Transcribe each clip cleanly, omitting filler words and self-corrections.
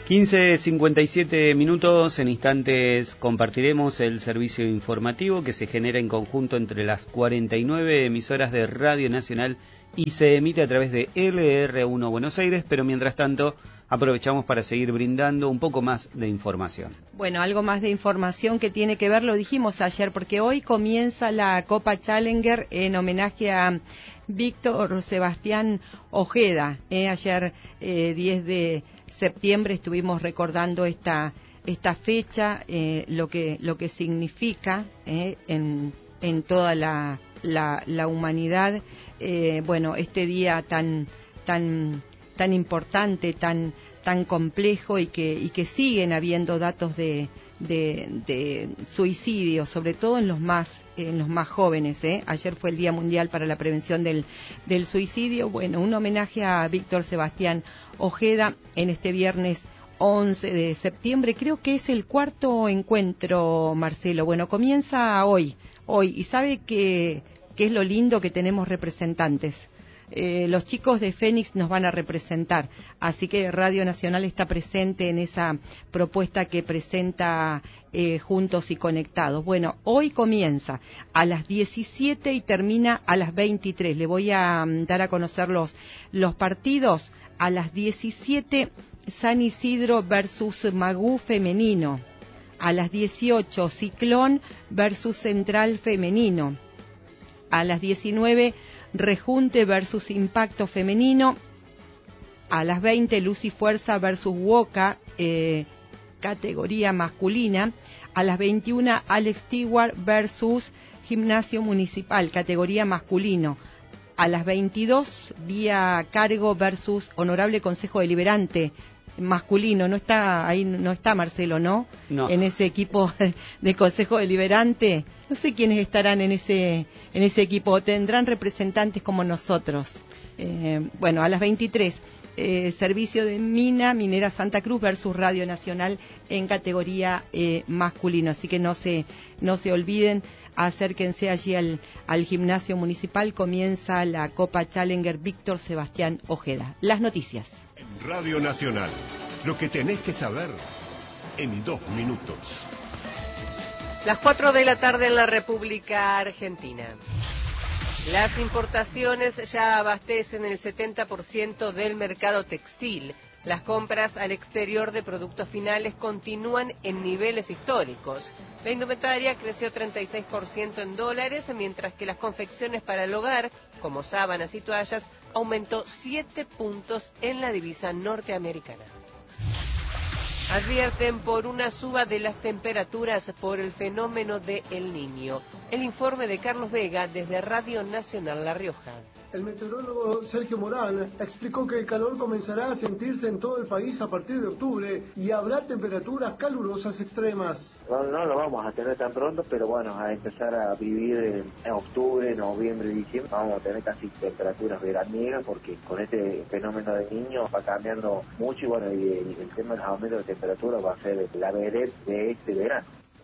15:57 minutos, en instantes compartiremos el servicio informativo que se genera en conjunto entre las 49 emisoras de Radio Nacional y se emite a través de LR1 Buenos Aires, pero mientras tanto aprovechamos para seguir brindando un poco más de información. Bueno, algo más de información que tiene que ver, lo dijimos ayer, porque hoy comienza la Copa Challenger en homenaje a Víctor Sebastián Ojeda. Ayer, 10 de septiembre, estuvimos recordando esta fecha, lo que significa en toda la humanidad, bueno, este día tan importante, tan complejo y que siguen habiendo datos de suicidio, sobre todo en los más jóvenes. Ayer fue el Día Mundial para la Prevención del Suicidio. Bueno, un homenaje a Víctor Sebastián Ojeda en este viernes 11 de septiembre. Creo que es el cuarto encuentro, Marcelo. Bueno, comienza hoy. ¿Y sabe qué es lo lindo? Que tenemos representantes. Los chicos de Fénix nos van a representar, así que Radio Nacional está presente en esa propuesta que presenta Juntos y Conectados. Bueno, hoy comienza a las 17 y termina a las 23. Le voy a dar a conocer los partidos. A las 17, San Isidro versus Magú femenino. A las 18, Ciclón versus Central femenino. A las 19, Rejunte versus Impacto femenino. A las 20, Luz y Fuerza versus Woca, categoría masculina. A las 21, Alex Stewart versus Gimnasio Municipal, categoría masculino. A las 22, Vía Cargo versus Honorable Consejo Deliberante, masculino. No está ahí, no está Marcelo, ¿no? No. En ese equipo de Consejo Deliberante. No sé quiénes estarán en ese equipo. Tendrán representantes como nosotros. Bueno, a las 23, Servicio de Minera Santa Cruz versus Radio Nacional en categoría masculino. Así que no se olviden, acérquense allí al gimnasio municipal. Comienza la Copa Challenger Víctor Sebastián Ojeda. Las noticias. En Radio Nacional, lo que tenés que saber en 2 minutos. Las 4 de la tarde en la República Argentina. Las importaciones ya abastecen el 70% del mercado textil. Las compras al exterior de productos finales continúan en niveles históricos. La indumentaria creció 36% en dólares, mientras que las confecciones para el hogar, como sábanas y toallas, aumentó 7 puntos en la divisa norteamericana. Advierten por una suba de las temperaturas por el fenómeno de El Niño. El informe de Carlos Vega desde Radio Nacional La Rioja. El meteorólogo Sergio Morán explicó que el calor comenzará a sentirse en todo el país a partir de octubre y habrá temperaturas calurosas extremas. No lo vamos a tener tan pronto, pero bueno, a empezar a vivir en octubre, noviembre, diciembre, vamos a tener casi temperaturas veraniegas, porque con este fenómeno de Niño va cambiando mucho y bueno, y el tema de los aumentos de temperatura va a ser la vedette de este verano.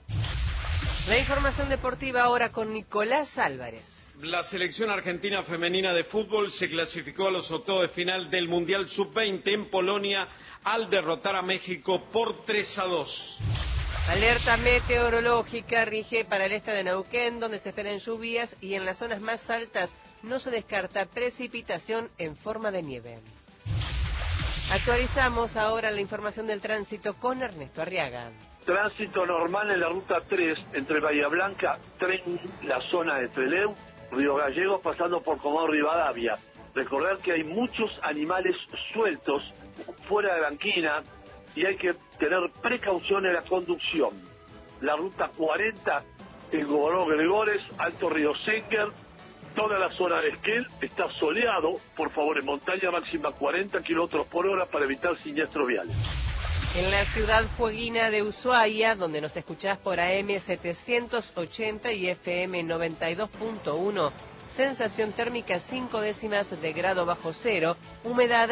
La información deportiva ahora con Nicolás Álvarez. La selección argentina femenina de fútbol se clasificó a los octavos de final del Mundial Sub-20 en Polonia al derrotar a México por 3-2. Alerta meteorológica rige para el este de Neuquén, donde se esperan lluvias y en las zonas más altas no se descarta precipitación en forma de nieve. Actualizamos ahora la información del tránsito con Ernesto Arriaga. Tránsito normal en la ruta 3 entre Bahía Blanca, Tren, la zona de Trelew, Río Gallegos, pasando por Comodoro Rivadavia. Recordar que hay muchos animales sueltos fuera de banquina y hay que tener precaución en la conducción. La ruta 40 en Goboró Gregores, Alto Río Senger, toda la zona de Esquel está soleado. Por favor, en montaña máxima 40 km/h para evitar siniestros viales. En la ciudad fueguina de Ushuaia, donde nos escuchás por AM 780 y FM 92.1, sensación térmica 5 décimas de grado bajo cero, humedad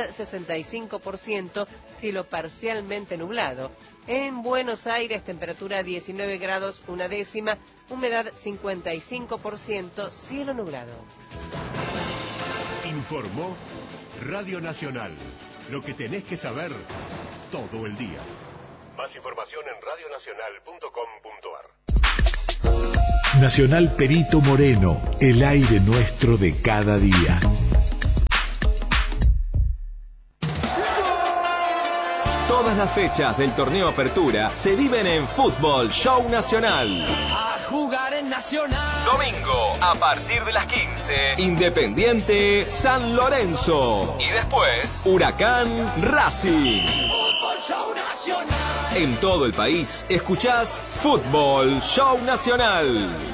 65%, cielo parcialmente nublado. En Buenos Aires, temperatura 19 grados 1 décima, humedad 55%, cielo nublado. Informó Radio Nacional. Lo que tenés que saber todo el día. Más información en radionacional.com.ar. Nacional Perito Moreno, el aire nuestro de cada día. Todas las fechas del torneo Apertura se viven en Fútbol Show Nacional. A jugar en Nacional. Domingo, a partir de las 15, Independiente San Lorenzo. Y después, Huracán Racing. Fútbol Show Nacional. En todo el país, escuchás Fútbol Show Nacional.